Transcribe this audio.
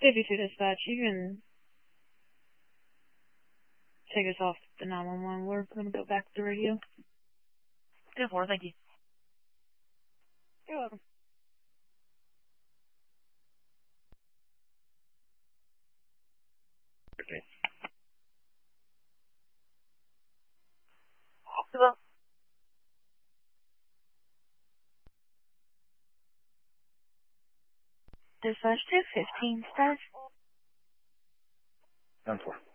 52 dispatch, you can take us off the 911. We're going to go back to the radio. 10-4, thank you. You're welcome. Okay. Hello. Dispatch 215, stars. 10-4.